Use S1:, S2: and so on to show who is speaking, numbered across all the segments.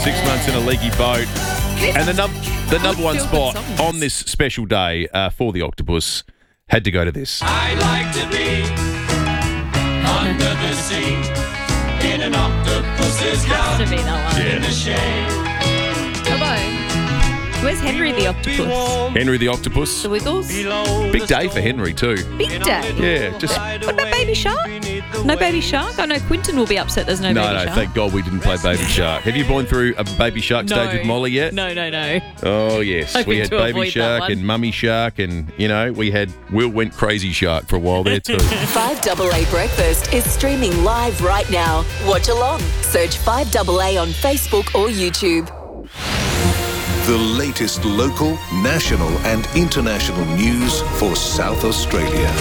S1: 6 months in a leaky boat. And the number one spot on this special day for the Octopus had to go to this.
S2: I'd like to be under the sea in an octopus's
S3: Has to
S2: house
S3: be that one.
S2: in the shade.
S3: Hello. Where's Henry the Octopus?
S1: Henry the Octopus.
S3: The Wiggles?
S1: Big day for Henry too.
S3: Big day.
S1: Yeah, just...
S3: What about Baby Shark? No Baby Shark? I know Quinton will be upset there's no Baby
S1: No,
S3: Shark.
S1: thank God we didn't play Baby Shark. Have you gone through a Baby Shark stage with Molly yet?
S3: No.
S1: Oh, yes.
S3: Hoping
S1: We had
S3: to
S1: Baby
S3: avoid that
S1: Shark
S3: one.
S1: and Mummy Shark and, we had Will Went Crazy Shark for a while there too.
S4: 5AA Breakfast is streaming live right now. Watch along. Search 5AA on Facebook or YouTube.
S5: The latest local, national and international news for South Australia.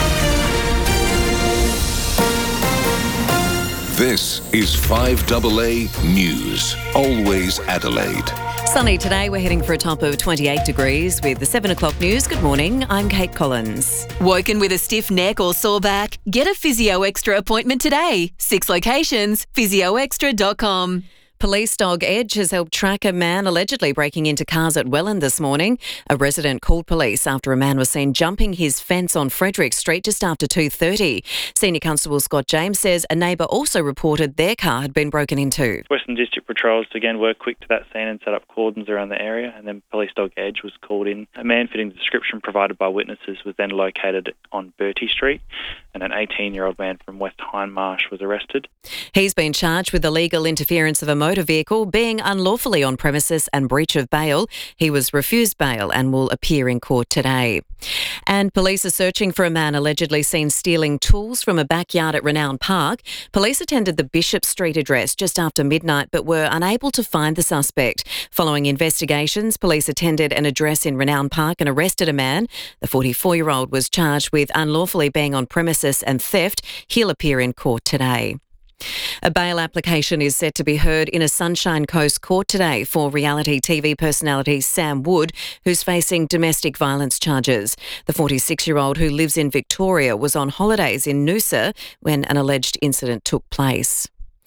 S5: This is 5AA News. Always Adelaide.
S6: Sunny today. We're heading for a top of 28 degrees with the 7 o'clock news. Good morning. I'm Kate Collins.
S4: Woken with a stiff neck or sore back? Get a Physio Extra appointment today. 6 locations, physioextra.com.
S6: Police dog Edge has helped track a man allegedly breaking into cars at Welland this morning. A resident called police after a man was seen jumping his fence on Frederick Street just after 2:30. Senior Constable Scott James says a neighbour also reported their car had been broken into.
S7: Western District Patrols again worked quick to that scene and set up cordons around the area, and then police dog Edge was called in. A man fitting the description provided by witnesses was then located on Bertie Street, and an 18-year-old man from West Hindmarsh was arrested.
S6: He's been charged with illegal interference of a motor vehicle, being unlawfully on premises and breach of bail. He was refused bail and will appear in court today. And police are searching for a man allegedly seen stealing tools from a backyard at Renown Park. Police attended the Bishop Street address just after midnight but were unable to find the suspect. Following investigations, police attended an address in Renown Park and arrested a man. The 44-year-old was charged with unlawfully being on premises and theft. He'll appear in court today. A bail application is set to be heard in a Sunshine Coast court today for reality TV personality Sam Wood, who's facing domestic violence charges. The 46-year-old who lives in Victoria was on holidays in Noosa when an alleged incident took place.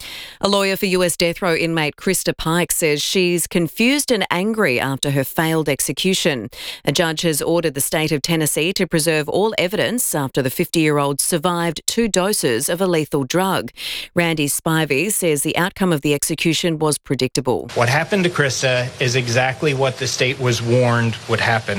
S6: A lawyer for US death row inmate Krista Pike says she's confused and angry after her failed execution. A judge has ordered the state of Tennessee to preserve all evidence after the 50-year-old survived 2 doses of a lethal drug. Randy Spivey says the outcome of the execution was predictable.
S8: What happened to Krista is exactly what the state was warned would happen.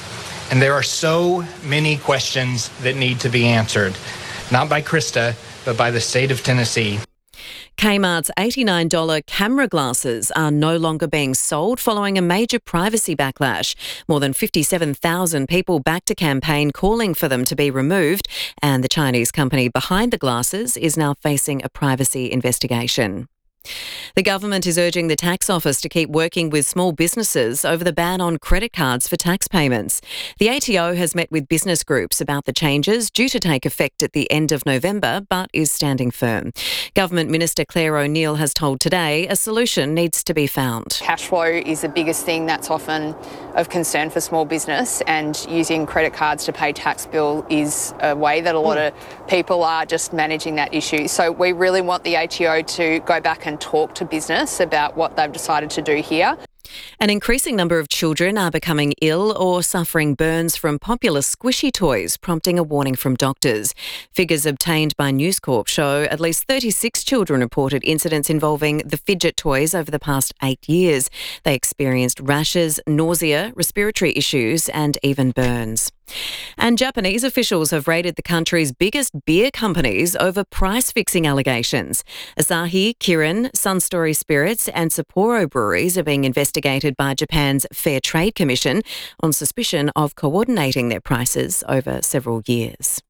S8: And there are so many questions that need to be answered, not by Krista, but by the state of Tennessee.
S6: Kmart's $89 camera glasses are no longer being sold following a major privacy backlash. More than 57,000 people backed a campaign calling for them to be removed, and the Chinese company behind the glasses is now facing a privacy investigation. The government is urging the tax office to keep working with small businesses over the ban on credit cards for tax payments. The ATO has met with business groups about the changes due to take effect at the end of November, but is standing firm. Government Minister Claire O'Neill has told Today a solution needs to be found.
S9: Cash flow is the biggest thing that's often of concern for small business, and using credit cards to pay tax bill is a way that a lot of people are just managing that issue. So we really want the ATO to go back and talk to business about what they've decided to do here.
S6: An increasing number of children are becoming ill or suffering burns from popular squishy toys, prompting a warning from doctors. Figures obtained by News Corp show at least 36 children reported incidents involving the fidget toys over the past 8 years. They experienced rashes, nausea, respiratory issues and even burns. And Japanese officials have raided the country's biggest beer companies over price-fixing allegations. Asahi, Kirin, Sunstory Spirits and Sapporo breweries are being investigated by Japan's Fair Trade Commission on suspicion of coordinating their prices over several years.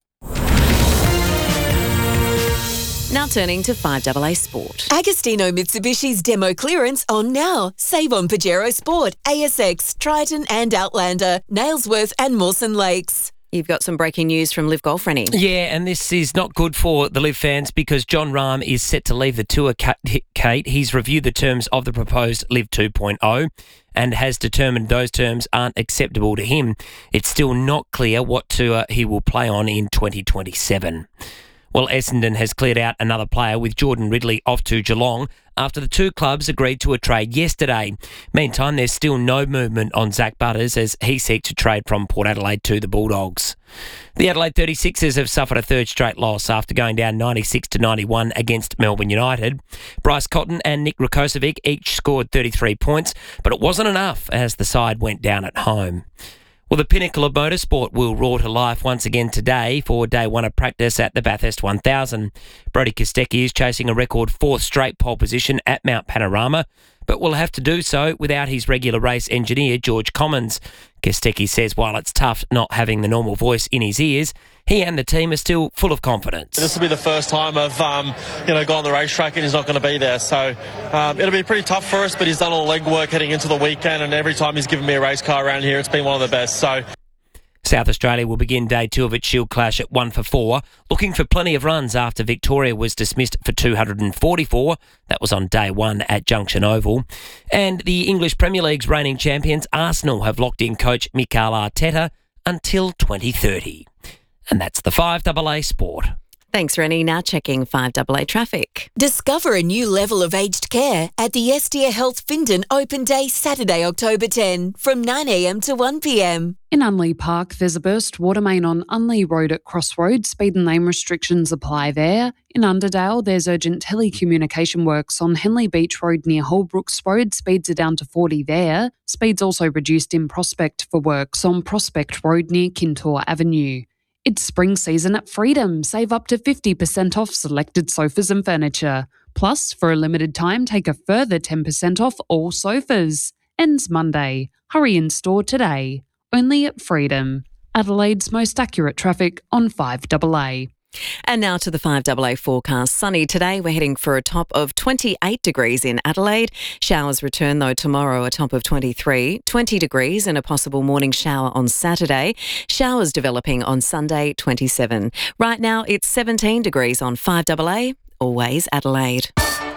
S6: Now turning to 5AA Sport.
S4: Agostino Mitsubishi's demo clearance on now. Save on Pajero Sport, ASX, Triton and Outlander, Nailsworth and Mawson Lakes.
S6: You've got some breaking news from Liv Golf, Rennie.
S10: Yeah, and this is not good for the Liv fans because John Rahm is set to leave the tour, Kate. He's reviewed the terms of the proposed Liv 2.0 and has determined those terms aren't acceptable to him. It's still not clear what tour he will play on in 2027. Well, Essendon has cleared out another player with Jordan Ridley off to Geelong after the two clubs agreed to a trade yesterday. Meantime, there's still no movement on Zach Butters as he seeks to trade from Port Adelaide to the Bulldogs. The Adelaide 36ers have suffered a third straight loss after going down 96-91 against Melbourne United. Bryce Cotton and Nick Rakocevic each scored 33 points, but it wasn't enough as the side went down at home. Well, the pinnacle of motorsport will roar to life once again today for day one of practice at the Bathurst 1000. Brodie Kostecki is chasing a record fourth straight pole position at Mount Panorama, but will have to do so without his regular race engineer, George Commons. Kostecki says while it's tough not having the normal voice in his ears, he and the team are still full of confidence.
S11: This will be the first time I've gone on the racetrack and he's not going to be there. So it'll be pretty tough for us, but he's done all the legwork heading into the weekend, and every time he's given me a race car around here, it's been one of the best. So
S10: South Australia will begin day two of its Shield Clash at 1 for 4, looking for plenty of runs after Victoria was dismissed for 244. That was on day one at Junction Oval. And the English Premier League's reigning champions, Arsenal, have locked in coach Mikel Arteta until 2030. And that's the 5AA Sport.
S6: Thanks, Rennie. Now checking 5AA traffic.
S4: Discover a new level of aged care at the Estia Health Findon Open Day Saturday, October 10 from 9am to 1pm.
S12: In Unley Park, there's a burst water main on Unley Road at Crossroads. Speed and lane restrictions apply there. In Underdale, there's urgent telecommunication works on Henley Beach Road near Holbrooks Road. Speeds are down to 40 there. Speeds also reduced in Prospect for works on Prospect Road near Kintore Avenue. It's spring season at Freedom. Save up to 50% off selected sofas and furniture. Plus, for a limited time, take a further 10% off all sofas. Ends Monday. Hurry in store today. Only at Freedom. Adelaide's most accurate traffic on 5AA.
S6: And now to the 5AA forecast. Sunny today. We're heading for a top of 28 degrees in Adelaide. Showers return, though, tomorrow, a top of 23. 20 degrees and a possible morning shower on Saturday. Showers developing on Sunday, 27. Right now, it's 17 degrees on 5AA. Always Adelaide.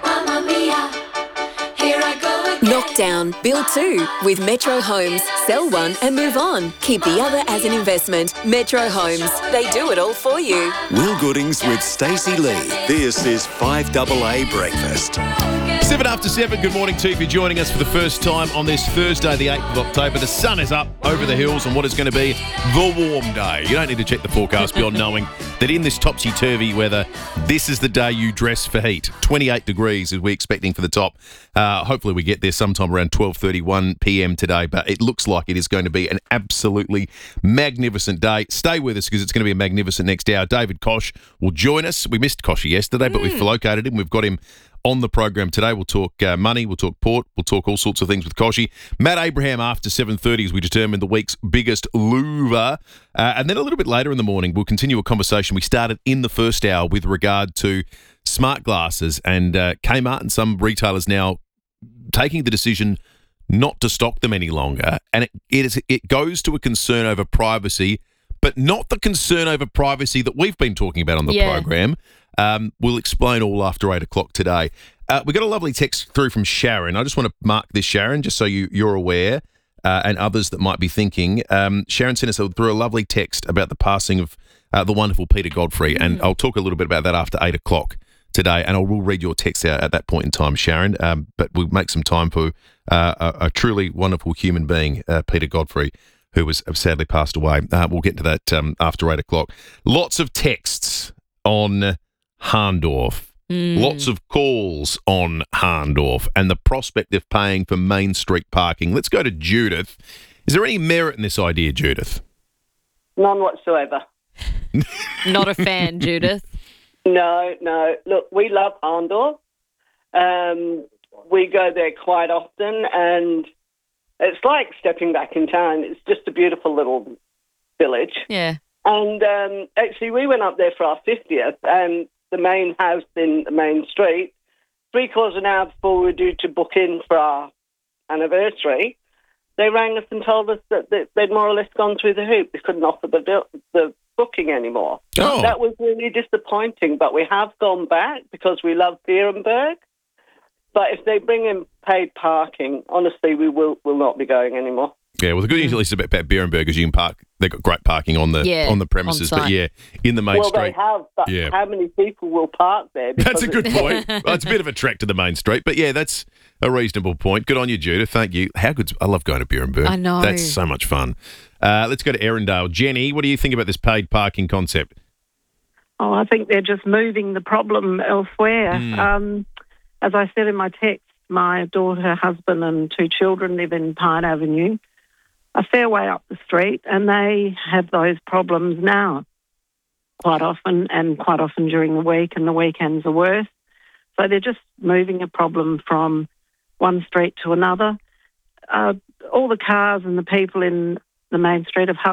S4: Knockdown, build two with Metro Homes. Sell one and move on. Keep the other as an investment. Metro Homes. They do it all for you.
S13: Will Goodings with Stacey Lee. This is 5AA Breakfast.
S1: 7 after 7, good morning to you if you're joining us for the first time on this Thursday, the 8th of October. The sun is up over the hills on what is going to be the warm day. You don't need to check the forecast beyond knowing that in this topsy-turvy weather, this is the day you dress for heat. 28 degrees is we're expecting for the top. Hopefully we get there sometime around 12:31 p.m. today, but it looks like it is going to be an absolutely magnificent day. Stay with us because it's going to be a magnificent next hour. David Kosh will join us. We missed Koshy yesterday, but we've located him. We've got him on the program today. We'll talk money, we'll talk port, we'll talk all sorts of things with Koshy. Matt Abraham after 7:30 as we determine the week's biggest loser. And then a little bit later in the morning, we'll continue a conversation we started in the first hour with regard to smart glasses and Kmart and some retailers now taking the decision not to stock them any longer. And it goes to a concern over privacy, but not the concern over privacy that we've been talking about on the program. We'll explain all after 8 o'clock today. We got a lovely text through from Sharon. I just want to mark this, Sharon, just so you're aware, and others that might be thinking. Sharon sent us through a lovely text about the passing of the wonderful Peter Godfrey, and I'll talk a little bit about that after 8 o'clock today, and I will read your text out at that point in time, Sharon, but we'll make some time for a truly wonderful human being, Peter Godfrey, who was sadly passed away. We'll get to that after 8 o'clock. Lots of texts on Hahndorf. Lots of calls on Hahndorf and the prospect of paying for Main Street parking. Let's go to Judith. Is there any merit in this idea, Judith?
S14: None whatsoever.
S3: Not a fan, Judith.
S14: No. Look, we love Hahndorf. We go there quite often, and it's like stepping back in time. It's just a beautiful little village.
S3: Yeah.
S14: And actually, we went up there for our 50th, and the main house in the main street, 3/4 an hour before we were due to book in for our anniversary, they rang us and told us that they'd more or less gone through the hoop. They couldn't offer the booking anymore.
S1: Oh.
S14: That was really disappointing, but we have gone back because we love Vierenberg. But if they bring in paid parking, honestly, we will not be going anymore.
S1: Yeah, well, the good news at least about Beerenberg is you can park. They've got great parking on the premises,
S3: on-site.
S1: but yeah, in the main street.
S14: Well, they have, but how many people will park there?
S1: That's a good point. Well, it's a bit of a trek to the main street, but yeah, that's a reasonable point. Good on you, Judith. Thank you. How good? I love going to Beerenberg.
S3: I know.
S1: That's so much fun. Let's go to Erindale. Jenny, what do you think about this paid parking concept?
S15: Oh, I think they're just moving the problem elsewhere. As I said in my text, my daughter, husband and 2 children live in Pine Avenue, a fair way up the street, and they have those problems now quite often during the week, and the weekends are worse. So they're just moving a problem from one street to another. All the cars and the people in the main street of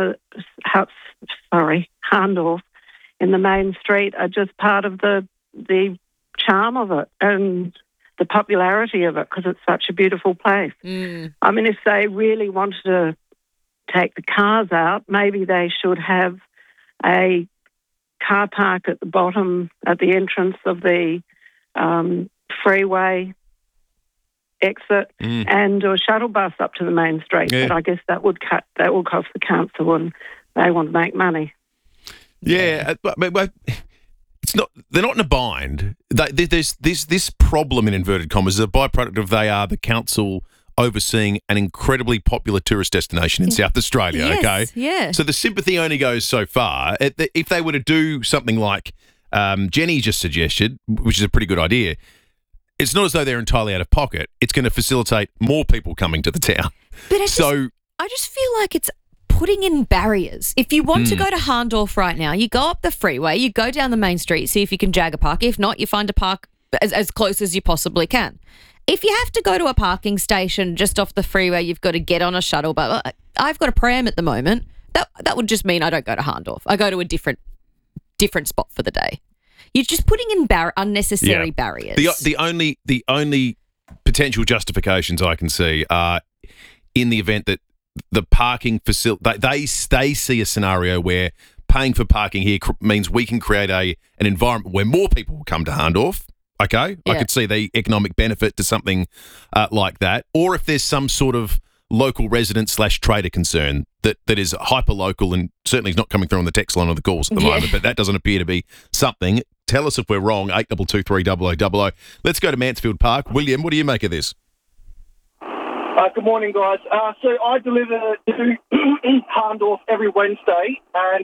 S15: Harndorf in the main street are just part of the charm of it and the popularity of it, because it's such a beautiful place. I mean, if they really wanted to take the cars out, maybe they should have a car park at the bottom, at the entrance of the freeway exit, and a shuttle bus up to the main street.
S1: Yeah.
S15: But I guess that will cost the council, and they want to make money.
S1: Yeah, but it's not. They're not in a bind. There's this problem in inverted commas is a byproduct of they are the council overseeing an incredibly popular tourist destination in South Australia.
S3: Yes,
S1: okay,
S3: yeah.
S1: So the sympathy only goes so far. If they were to do something like Jenny just suggested, which is a pretty good idea, it's not as though they're entirely out of pocket. It's going to facilitate more people coming to the town.
S3: But I just feel like it's putting in barriers. If you want to go to Harndorf right now, you go up the freeway, you go down the main street, see if you can jag a park. If not, you find a park as close as you possibly can. If you have to go to a parking station just off the freeway, you've got to get on a shuttle. But I've got a pram at the moment. That would just mean I don't go to Harndorf. I go to a different spot for the day. You're just putting in unnecessary barriers.
S1: The only potential justifications I can see are in the event that the parking facility, they see a scenario where paying for parking here means we can create an environment where more people will come to Harndorf. Okay,
S3: Yeah.
S1: I could see the economic benefit to something like that. Or if there's some sort of local resident / trader concern that is hyper local and certainly is not coming through on the text line or the calls at the moment, but that doesn't appear to be something. Tell us if we're wrong. 8223 0000. Let's go to Mansfield Park. William, what do you make of this?
S16: Good morning, guys. So I deliver to Harndorf every Wednesday, and,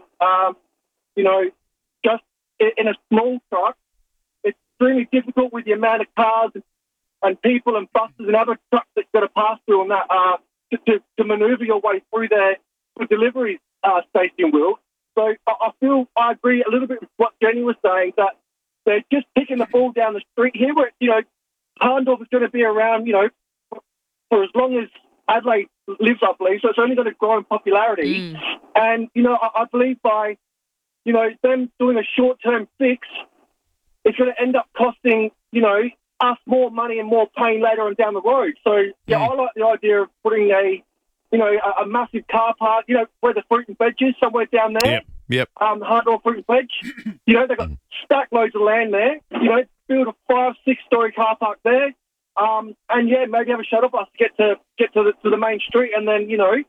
S16: just in a small truck, it's extremely difficult with the amount of cars and people and buses and other trucks that you've got to pass through on that to manoeuvre your way through there for deliveries, Stacey and Will. So I agree a little bit with what Jenny was saying, that they're just kicking the ball down the street here, where, Harndorf is going to be around, for as long as Adelaide lives, I believe, so it's only going to grow in popularity. And, I believe by, them doing a short-term fix, it's going to end up costing, us more money and more pain later on down the road. So, I like the idea of putting a massive car park, where the fruit and veg is, somewhere down there.
S1: Yep.
S16: Harndorf fruit and veg. They've got stack loads of land there. Build a 5-6-story car park there. Maybe have a shuttle bus to get to the main street, and then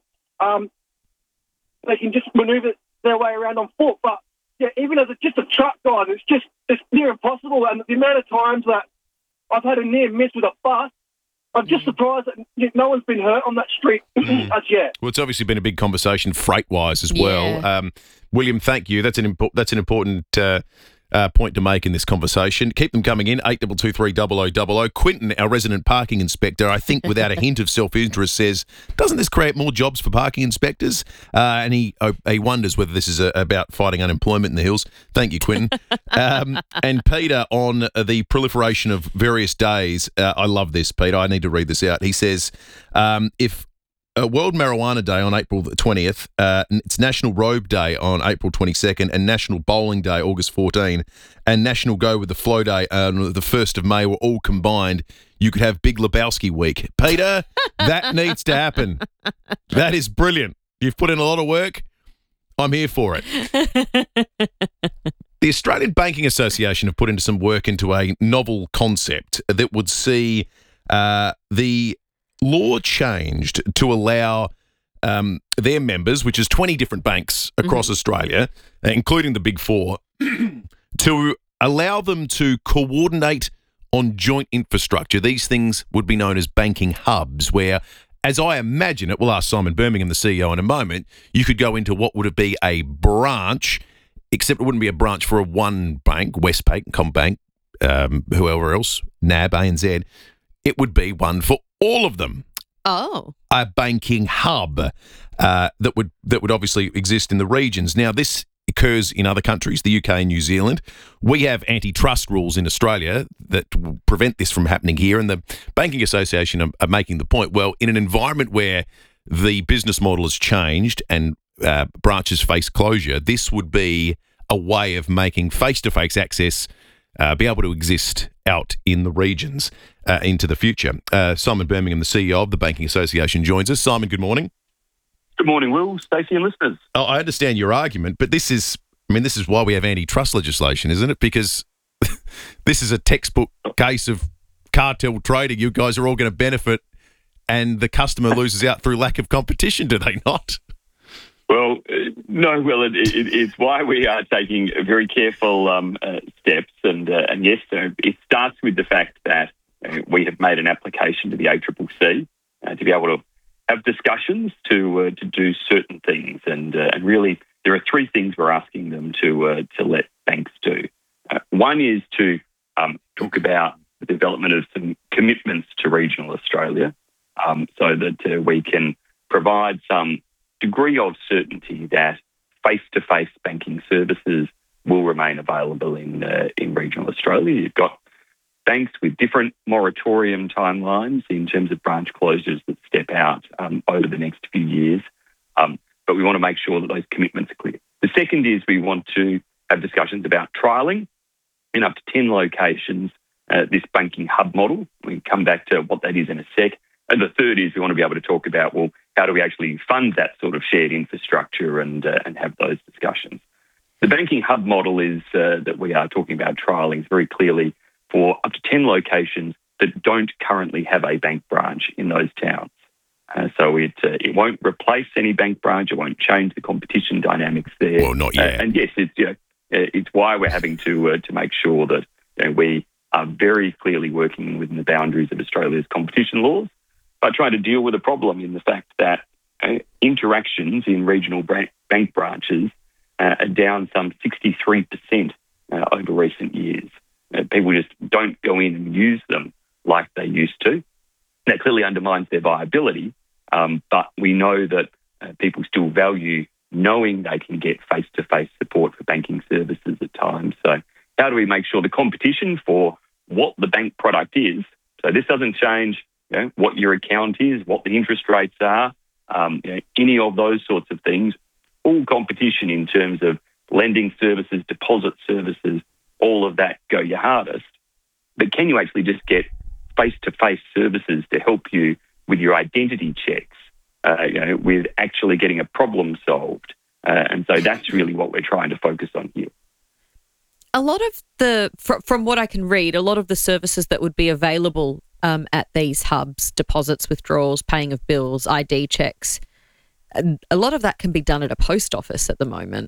S16: they can just manoeuvre their way around on foot. But even as just a truck, guys, it's near impossible. And the amount of times that I've had a near miss with a bus, I'm just surprised that no one's been hurt on that street as yet.
S1: Well, it's obviously been a big conversation freight-wise as well. William, thank you. That's an important point to make in this conversation. Keep them coming in, 8223 0000. Quinton, our resident parking inspector, I think without a hint of self-interest, says, doesn't this create more jobs for parking inspectors? And he wonders whether this is about fighting unemployment in the hills. Thank you, Quinton. And Peter, on the proliferation of various days, I love this, Peter. I need to read this out. He says, if World Marijuana Day on April the 20th, it's National Robe Day on April 22nd, and National Bowling Day, August 14, and National Go with the Flow Day on the 1st of May were all combined, you could have Big Lebowski Week. Peter, that needs to happen. That is brilliant. You've put in a lot of work. I'm here for it. The Australian Banking Association have put some work into a novel concept that would see the law changed to allow their members, which is 20 different banks across Australia, including the Big Four, to allow them to coordinate on joint infrastructure. These things would be known as banking hubs, where, as I imagine it, we'll ask Simon Birmingham, the CEO, in a moment, you could go into what would be a branch, except it wouldn't be a branch for one bank, Westpac, Combank, whoever else, NAB, ANZ. It would be one for all of them.
S3: Oh.
S1: A banking hub that would obviously exist in the regions. Now, this occurs in other countries, the UK and New Zealand. We have antitrust rules in Australia that prevent this from happening here, and the Banking Association are making the point, well, in an environment where the business model has changed and branches face closure, this would be a way of making face-to-face access be able to exist out in the regions into the future. Simon Birmingham, the CEO of the Banking Association, joins us. Simon, good morning.
S17: Good morning, Will, Stacey and listeners.
S1: Oh, I understand your argument, but this is why we have antitrust legislation, isn't it? Because this is a textbook case of cartel trading. You guys are all going to benefit and the customer loses out through lack of competition, do they not?
S17: Well, no, Will, it's why we are taking very careful steps. And yes, so it starts with the fact that we have made an application to the ACCC to be able to have discussions to do certain things. And really, there are three things we're asking them to let banks do. One is to talk about the development of some commitments to regional Australia so that we can provide some degree of certainty that face-to-face banking services will remain available in regional Australia. You've got banks with different moratorium timelines in terms of branch closures that step out over the next few years, but we want to make sure that those commitments are clear. The second is we want to have discussions about trialling in up to 10 locations this banking hub model. We can come back to what that is in a sec. And the third is we want to be able to talk about, well, how do we actually fund that sort of shared infrastructure and have those discussions. The banking hub model is that we are talking about trialling is very clearly for up to 10 locations that don't currently have a bank branch in those towns. So it won't replace any bank branch. It won't change the competition dynamics there.
S1: Well, not yet.
S17: And yes, it's why we're having to make sure that we are very clearly working within the boundaries of Australia's competition laws, by trying to deal with a problem in the fact that interactions in regional bank branches are down some 63% over recent years. People just don't go in and use them like they used to. That clearly undermines their viability, but we know that people still value knowing they can get face-to-face support for banking services at times. So how do we make sure the competition for what the bank product is, so this doesn't change what your account is, what the interest rates are, any of those sorts of things, all competition in terms of lending services, deposit services, all of that go your hardest. But can you actually just get face-to-face services to help you with your identity checks, with actually getting a problem solved? And so that's really what we're trying to focus on here.
S3: A lot of from what I can read, a lot of the services that would be available at these hubs, deposits, withdrawals, paying of bills, ID checks, a lot of that can be done at a post office at the moment.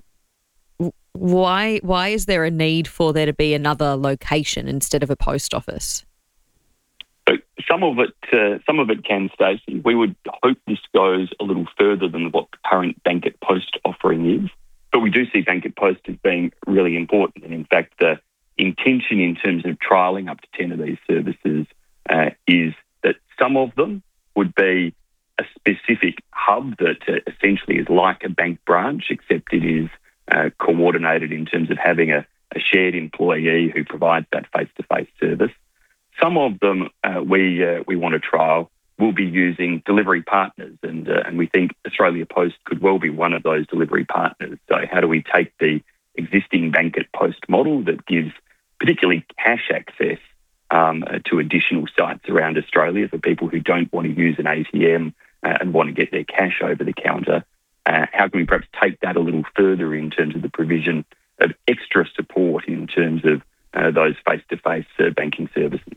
S3: Why is there a need for there to be another location instead of a post office?
S17: So some of it can, Stacey. We would hope this goes a little further than what the current Bank at Post offering is, but we do see Bank at Post as being really important. And in fact, the intention in terms of trialling up to 10 of these services is that some of them would be a specific hub that essentially is like a bank branch, except it is coordinated in terms of having a shared employee who provides that face-to-face service. Some of them we want to trial will be using delivery partners, and we think Australia Post could well be one of those delivery partners. So how do we take the existing Bank at Post model that gives particularly cash access to additional sites around Australia for people who don't want to use an ATM and want to get their cash over the counter? How can we perhaps take that a little further in terms of the provision of extra support in terms of those face-to-face banking services?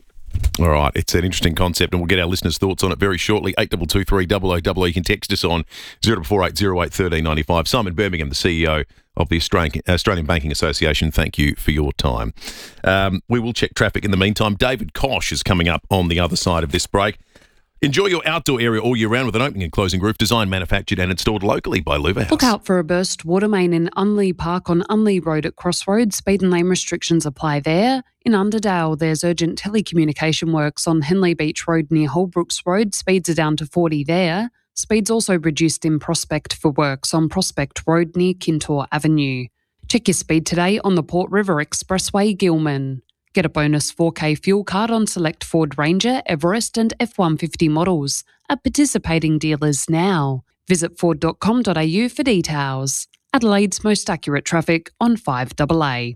S1: All right, it's an interesting concept, and we'll get our listeners' thoughts on it very shortly. 8223 0000. You can text us on 0480 08 1395. Simon Birmingham, the CEO of the Australian Banking Association, thank you for your time. We will check traffic in the meantime. David Kosh is coming up on the other side of this break. Enjoy your outdoor area all year round with an opening and closing roof designed, manufactured and installed locally by Louver House.
S12: Look out for a burst water main in Unley Park on Unley Road at Crossroads. Speed and lane restrictions apply there. In Underdale, there's urgent telecommunication works on Henley Beach Road near Holbrooks Road. Speeds are down to 40 there. Speeds also reduced in Prospect for works on Prospect Road near Kintore Avenue. Check your speed today on the Port River Expressway, Gilman. Get a bonus 4K fuel card on select Ford Ranger, Everest and F-150 models at participating dealers now. Visit ford.com.au for details. Adelaide's most accurate traffic on 5AA.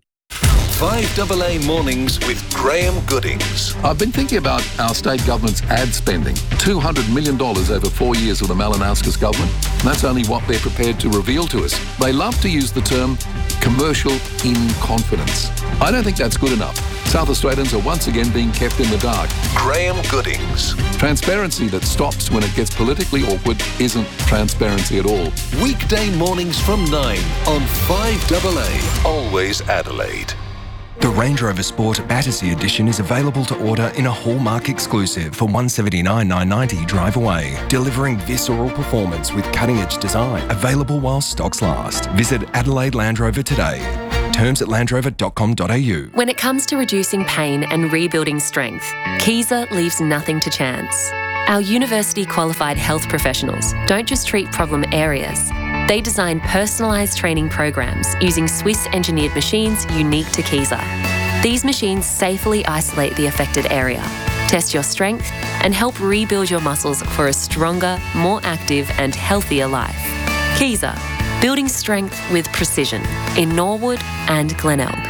S5: 5AA Mornings with Graham Goodings.
S18: I've been thinking about our state government's ad spending. $200 million over 4 years of the Malinauskas government. And that's only what they're prepared to reveal to us. They love to use the term commercial in confidence. I don't think that's good enough. South Australians are once again being kept in the dark.
S5: Graham Goodings.
S18: Transparency that stops when it gets politically awkward isn't transparency at all.
S5: Weekday mornings from 9 on 5AA. Always Adelaide.
S19: The Range Rover Sport Battersea Edition is available to order in a Hallmark exclusive for $179,990 drive away, delivering visceral performance with cutting-edge design, available while stocks last. Visit Adelaide Land Rover today. Terms at landrover.com.au.
S20: When it comes to reducing pain and rebuilding strength, Kaiser leaves nothing to chance. Our university-qualified health professionals don't just treat problem areas. They design personalised training programs using Swiss-engineered machines unique to Kaiser. These machines safely isolate the affected area, test your strength, and help rebuild your muscles for a stronger, more active and healthier life. Kaiser, building strength with precision in Norwood and Glenelg.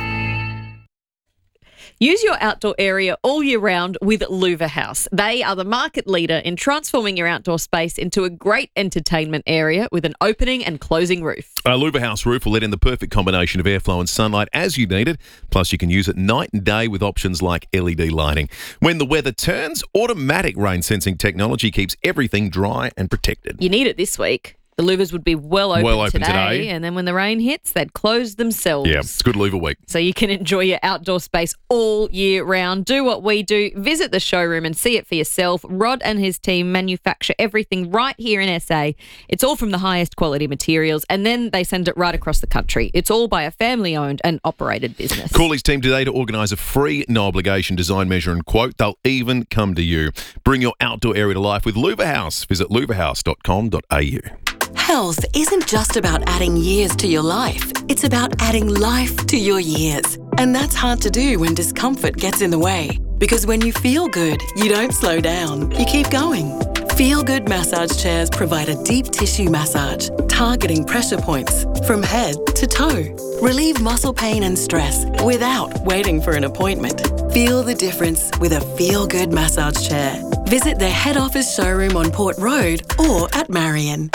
S3: Use your outdoor area all year round with Louver House. They are the market leader in transforming your outdoor space into a great entertainment area with an opening and closing roof.
S1: A Louver House roof will let in the perfect combination of airflow and sunlight as you need it. Plus, you can use it night and day with options like LED lighting. When the weather turns, automatic rain sensing technology keeps everything dry and protected.
S3: You need it this week. The louvers would be well open today, and then when the rain hits, they'd close themselves.
S1: Yeah, it's good louver week.
S3: So you can enjoy your outdoor space all year round. Do what we do. Visit the showroom and see it for yourself. Rod and his team manufacture everything right here in SA. It's all from the highest quality materials, and then they send it right across the country. It's all by a family-owned and operated business.
S1: Call his team today to organise a free, no-obligation design, measure and quote. They'll even come to you. Bring your outdoor area to life with Louver House. Visit louverhouse.com.au.
S21: Health isn't just about adding years to your life. It's about adding life to your years. And that's hard to do when discomfort gets in the way. Because when you feel good, you don't slow down. You keep going. Feel Good massage chairs provide a deep tissue massage, targeting pressure points from head to toe. Relieve muscle pain and stress without waiting for an appointment. Feel the difference with a Feel Good massage chair. Visit their head office showroom on Port Road or at Marion.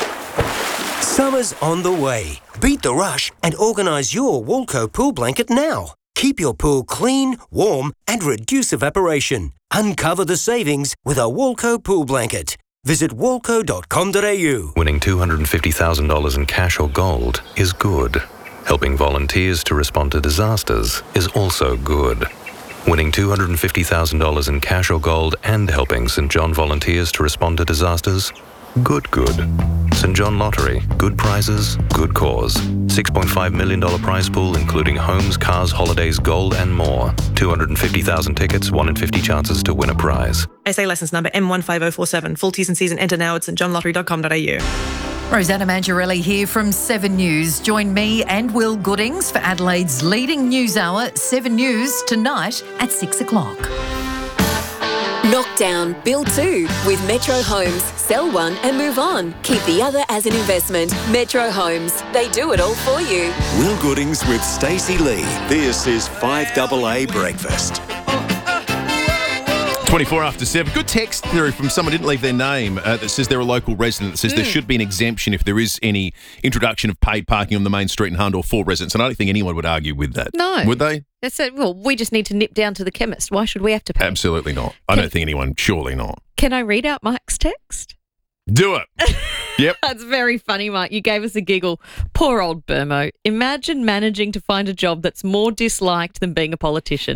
S22: Summer's on the way. Beat the rush and organise your Walco pool blanket now. Keep your pool clean, warm and reduce evaporation. Uncover the savings with a Walco pool blanket. Visit walco.com.au.
S23: Winning $250,000 in cash or gold is good. Helping volunteers to respond to disasters is also good. Winning $250,000 in cash or gold and helping St John volunteers to respond to disasters? Good. St John Lottery. Good prizes, good cause. $6.5 million prize pool, including homes, cars, holidays, gold, and more. 250,000 tickets, 1 in 50 chances to win a prize.
S24: SA licence number M15047. Full T's and C's and enter now at stjohnlottery.com.au.
S25: Rosanna Mangiarelli here from 7 News. Join me and Will Goodings for Adelaide's leading news hour, 7 News, tonight at 6 o'clock.
S4: Knockdown, build 2 with Metro Homes. Sell one and move on. Keep the other as an investment. Metro Homes. They do it all for you.
S13: Will Goodings with Stacey Lee. This is 5AA Breakfast.
S1: 24 after 7. Good text through from someone, didn't leave their name, that says they're a local resident, that says there should be an exemption if there is any introduction of paid parking on the main street in Hundorp for residents. And I don't think anyone would argue with that.
S3: No.
S1: Would they?
S3: That's it. Well, we just need to nip down to the chemist. Why should we have to pay?
S1: Absolutely not. I don't think anyone, surely not.
S3: Can I read out Mike's text?
S1: Do it. Yep.
S3: That's very funny, Mike. You gave us a giggle. Poor old Burmo. Imagine managing to find a job that's more disliked than being a politician.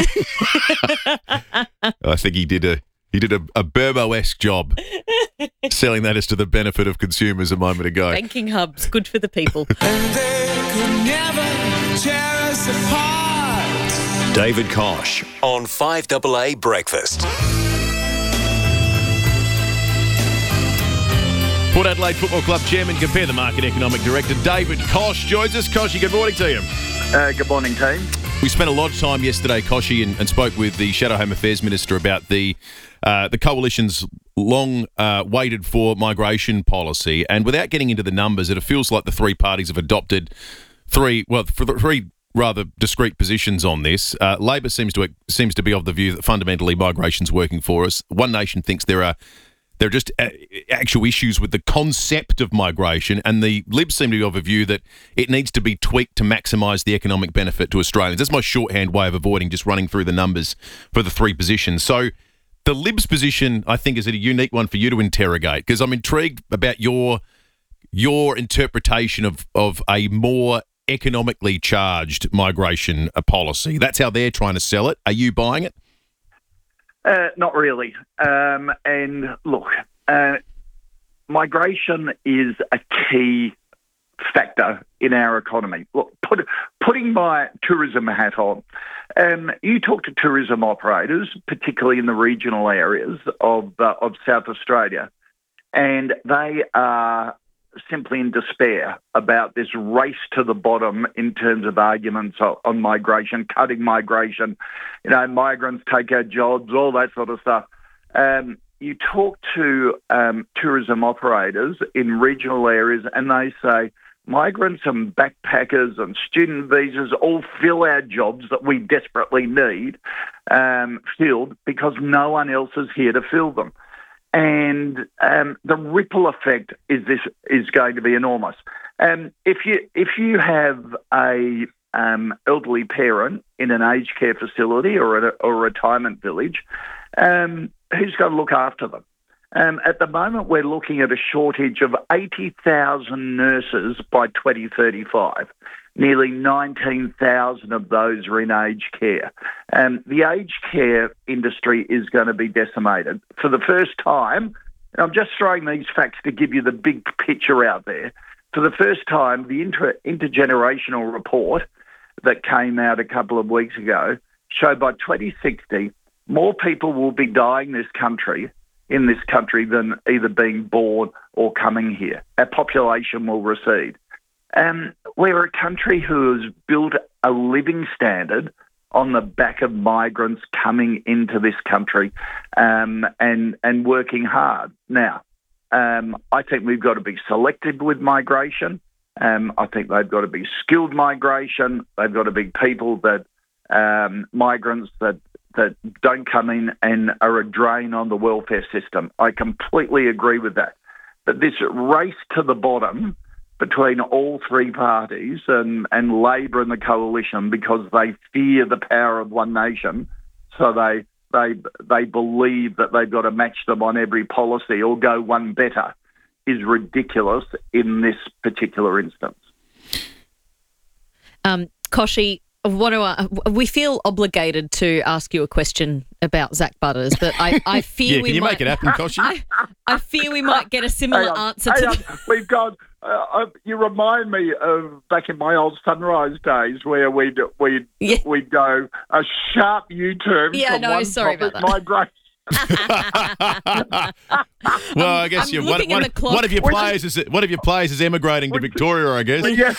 S1: I think he did a Burmo-esque job selling that as to the benefit of consumers a moment ago.
S3: Banking hubs, good for the people.
S13: David Kosh on 5AA Breakfast.
S1: Port Adelaide Football Club Chairman, Compare the Market Economic Director, David Kosh joins us. Koshy, good morning to you.
S2: Good morning, team.
S1: We spent a lot of time yesterday, Koshy, and spoke with the Shadow Home Affairs Minister about the Coalition's long waited for migration policy. And without getting into the numbers, it feels like the three parties have adopted three rather discrete positions on this. Labor seems to be of the view that fundamentally migration's working for us. One Nation thinks there are just actual issues with the concept of migration, and the Libs seem to be of a view that it needs to be tweaked to maximise the economic benefit to Australians. That's my shorthand way of avoiding just running through the numbers for the three positions. So the Libs position, I think, is a unique one for you to interrogate, because I'm intrigued about your interpretation of a more economically charged migration policy. That's how they're trying to sell it. Are you buying it?
S2: Not really. And look, migration is a key factor in our economy. Look, putting my tourism hat on, you talk to tourism operators, particularly in the regional areas of South Australia, and they are simply in despair about this race to the bottom in terms of arguments on migration, cutting migration, migrants take our jobs, all that sort of stuff. You talk to tourism operators in regional areas and they say migrants and backpackers and student visas all fill our jobs that we desperately need filled because no one else is here to fill them. And the ripple effect is going to be enormous. If you have a elderly parent in an aged care facility or a retirement village, who's going to look after them? At the moment, we're looking at a shortage of 80,000 nurses by 2035. Nearly 19,000 of those are in aged care. The aged care industry is going to be decimated. For the first time, and I'm just throwing these facts to give you the big picture out there, for the first time, the intergenerational report that came out a couple of weeks ago showed by 2060, more people will be dying in this country than either being born or coming here. Our population will recede. We're a country who has built a living standard on the back of migrants coming into this country and working hard. Now, I think we've got to be selective with migration. I think they've got to be skilled migration. They've got to be people that migrants that don't come in and are a drain on the welfare system. I completely agree with that. But this race to the bottom between all three parties and Labor and the Coalition, because they fear the power of One Nation, so they believe that they've got to match them on every policy or go one better, is ridiculous in this particular instance.
S3: Koshy, we feel obligated to ask you a question about Zach Butters, but I fear
S1: can you make it happen, Koshy?
S3: I fear we might get a similar answer to
S2: We've got. You remind me of back in my old Sunrise days where we'd go a sharp U-turn from one topic, migration.
S1: Well, I guess one of your players is emigrating to Victoria, I guess.
S2: Yeah.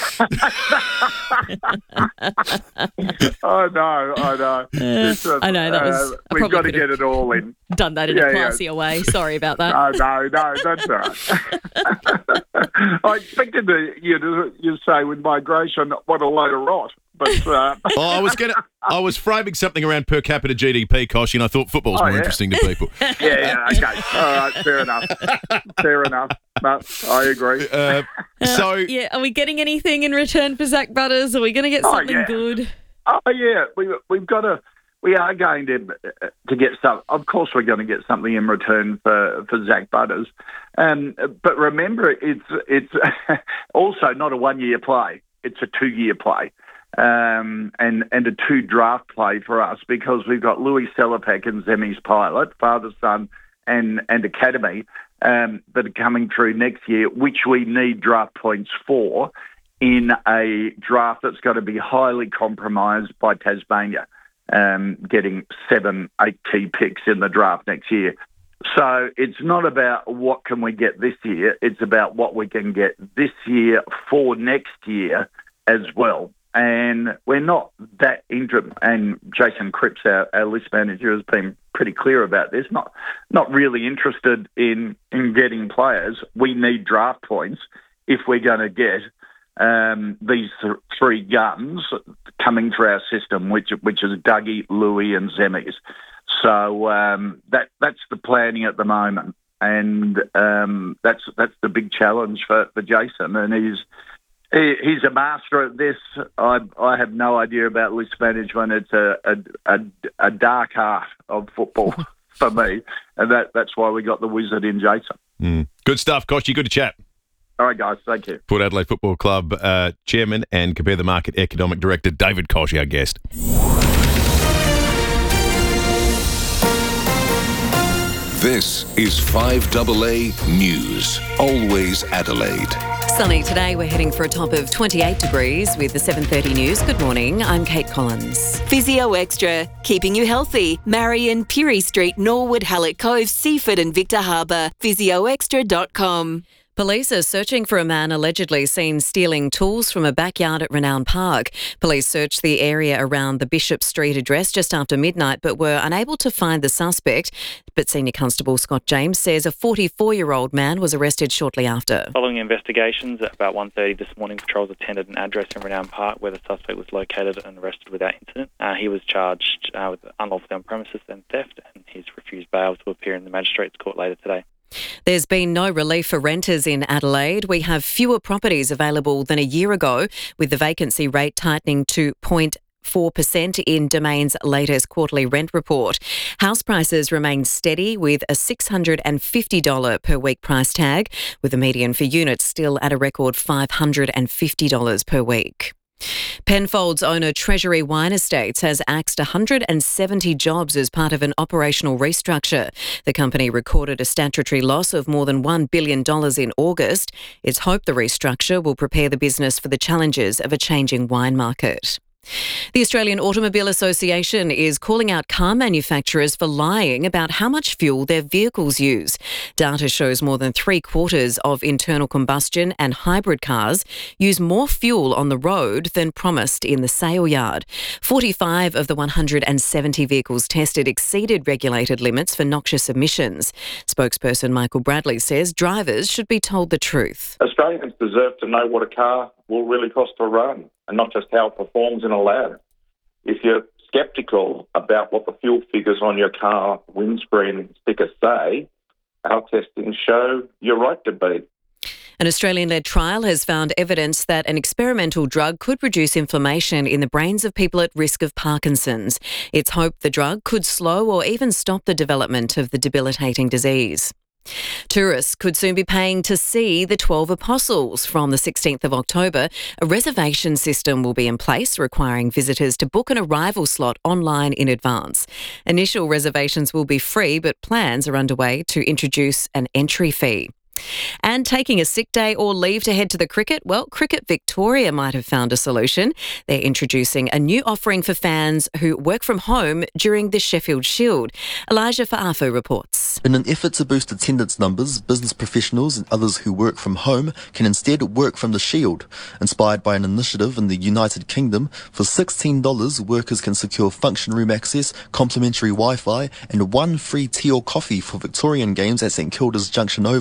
S2: I know.
S3: I know that was.
S2: We've got to get it all in.
S3: Done that in a classier way. Sorry about that.
S2: No, that's all right. I expected you to say with migration, what a load of rot. But
S1: I was framing something around per capita GDP, Kosh, and I thought football's more interesting to people.
S2: Yeah, okay. All right, fair enough. No, I agree.
S3: Are we getting anything in return for Zach Butters? Are we going to get something good?
S2: Oh, yeah. We are going to get some. Of course, we're going to get something in return for Zach Butters. But remember, it's also not a 1-year play. It's a 2-year play. And a 2 draft play for us, because we've got Louis Selipek and Zemi's pilot, father, son, and academy that are coming through next year, which we need draft points for in a draft that's going to be highly compromised by Tasmania getting 7-8 key picks in the draft next year. So it's not about what can we get this year, it's about what we can get this year for next year as well. And we're not that and Jason Cripps, our list manager, has been pretty clear about this, not really interested in getting players. We need draft points if we're going to get these 3 guns coming through our system, which is Dougie, Louis and Zemis. So that's the planning at the moment. And that's the big challenge for Jason. And he's a master at this. I have no idea about list management. It's a dark art of football for me, and that's why we got the wizard in Jason.
S1: Good stuff, Koshy. Good to chat.
S2: All right, guys. Thank you.
S1: Port Adelaide Football Club Chairman and Compare the Market Economic Director David Kosh, our guest.
S5: This is 5AA News. Always Adelaide.
S6: Sunny today. We're heading for a top of 28 degrees with the 7:30 news. Good morning. I'm Kate Collins.
S4: Physio Extra, keeping you healthy. Marion, Pirie Street, Norwood, Hallett Cove, Seaford and Victor Harbour. PhysioExtra.com.
S6: Police are searching for a man allegedly seen stealing tools from a backyard at Renown Park. Police searched the area around the Bishop Street address just after midnight but were unable to find the suspect. But Senior Constable Scott James says a 44-year-old man was arrested shortly after.
S7: Following investigations, at about 1:30 this morning, patrols attended an address in Renown Park where the suspect was located and arrested without incident. He was charged with unlawfully on premises and theft, and he's refused bail to appear in the Magistrates Court later today.
S6: There's been no relief for renters in Adelaide. We have fewer properties available than a year ago, with the vacancy rate tightening to 0.4% in Domain's latest quarterly rent report. House prices remain steady with a $650 per week price tag, with the median for units still at a record $550 per week. Penfolds owner Treasury Wine Estates has axed 170 jobs as part of an operational restructure. The company recorded a statutory loss of more than $1 billion in August. It's hoped the restructure will prepare the business for the challenges of a changing wine market. The Australian Automobile Association is calling out car manufacturers for lying about how much fuel their vehicles use. Data shows more than 3/4 of internal combustion and hybrid cars use more fuel on the road than promised in the sale yard. 45 of the 170 vehicles tested exceeded regulated limits for noxious emissions. Spokesperson Michael Bradley says drivers should be told the truth.
S8: Australians deserve to know what a car will really cost to run, and not just how it performs in a lab. If you're sceptical about what the fuel figures on your car windscreen stickers say, our testings show you're right to be.
S6: An Australian-led trial has found evidence that an experimental drug could reduce inflammation in the brains of people at risk of Parkinson's. It's hoped the drug could slow or even stop the development of the debilitating disease. Tourists could soon be paying to see the 12 Apostles. From the 16th of October, a reservation system will be in place requiring visitors to book an arrival slot online in advance. Initial reservations will be free, but plans are underway to introduce an entry fee. And taking a sick day or leave to head to the cricket? Well, Cricket Victoria might have found a solution. They're introducing a new offering for fans who work from home during the Sheffield Shield. Elijah Fa'afo reports.
S9: In an effort to boost attendance numbers, business professionals and others who work from home can instead work from the Shield. Inspired by an initiative in the United Kingdom, for $16, workers can secure function room access, complimentary Wi-Fi and one free tea or coffee for Victorian games at St Kilda's Junction Oval.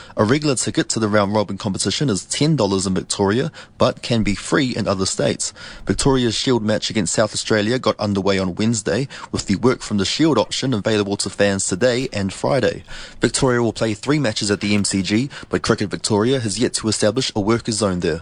S9: A regular ticket to the round-robin competition is $10 in Victoria, but can be free in other states. Victoria's Shield match against South Australia got underway on Wednesday, with the Work from the Shield option available to fans today and Friday. Victoria will play 3 matches at the MCG, but Cricket Victoria has yet to establish a workers' zone there.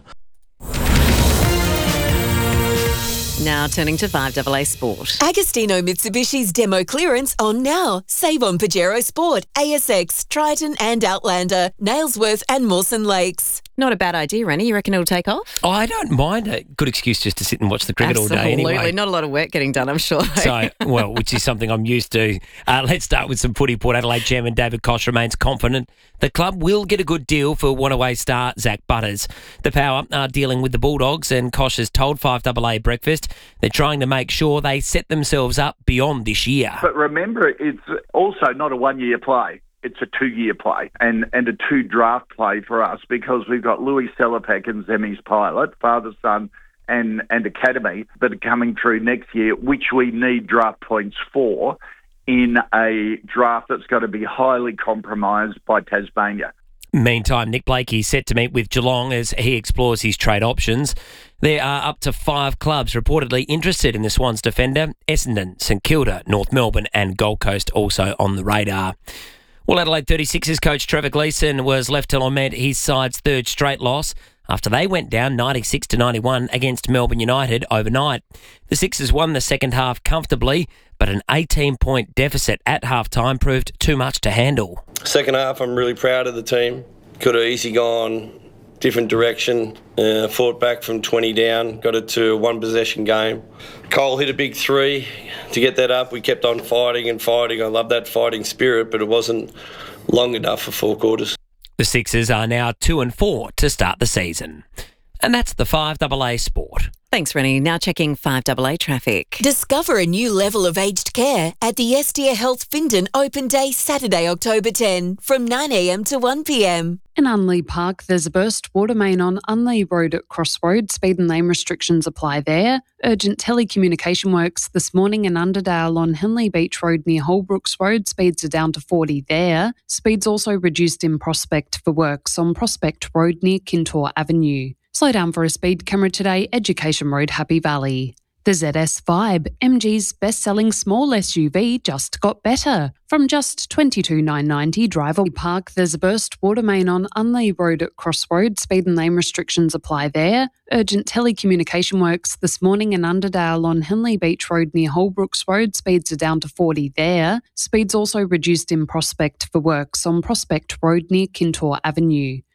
S6: Now turning to 5AA Sport.
S4: Agostino Mitsubishi's demo clearance on now. Save on Pajero Sport, ASX, Triton and Outlander, Nailsworth and Mawson Lakes.
S6: Not a bad idea, Rennie. You reckon it'll take off?
S10: Oh, I don't mind it. Good excuse just to sit and watch the cricket all day anyway.
S6: Absolutely. Not a lot of work getting done, I'm sure.
S10: So, well, which is something I'm used to. Let's start with some footy. Port Adelaide Chairman David Koch remains confident the club will get a good deal for one-away star Zach Butters. The Power are dealing with the Bulldogs, and Koch has told 5AA Breakfast they're trying to make sure they set themselves up beyond this year.
S2: But remember, it's also not a one-year play. It's a 2-year play and a 2 draft play for us, because we've got Louis Sellerpack and Zemi's Pilot, father, son and academy, that are coming through next year, which we need draft points for in a draft that's got to be highly compromised by Tasmania.
S10: Meantime, Nick Blakey is set to meet with Geelong as he explores his trade options. There are up to 5 clubs reportedly interested in the Swans defender. Essendon, St Kilda, North Melbourne and Gold Coast also on the radar. Well, Adelaide 36ers coach Trevor Gleeson was left to lament his side's 3rd straight loss after they went down 96-91 against Melbourne United overnight. The Sixers won the second half comfortably, but an 18-point deficit at halftime proved too much to handle.
S11: Second half, I'm really proud of the team. Could have easily gone different direction. Fought back from 20 down, got it to a 1-possession game. Cole hit a big 3 to get that up. We kept on fighting and fighting. I love that fighting spirit, but it wasn't long enough for 4 quarters.
S10: The Sixers are now 2-4 to start the season. And that's the 5AA Sport.
S6: Thanks, Rennie. Now checking 5AA traffic.
S4: Discover a new level of aged care at the Estia Health Findon Open Day Saturday, October 10 from 9am to 1pm.
S12: In Unley Park, there's a burst water main on Unley Road at Crossroads. Speed and lane restrictions apply there. Urgent telecommunication works this morning in Underdale on Henley Beach Road near Holbrooks Road. Speeds are down to 40 there. Speeds also reduced in Prospect for works on Prospect Road near Kintore Avenue. Slow down for a speed camera today, Education Road, Happy Valley. The ZS Vibe, MG's best-selling small SUV, just got better. From just $22,990 Driver Park, there's a burst water main on Unley Road at Crossroads. Speed and lane restrictions apply there. Urgent telecommunication works this morning in Underdale on Henley Beach Road near Holbrooks Road. Speeds are down to 40 there. Speeds also reduced in Prospect for works on Prospect Road near Kintore Avenue.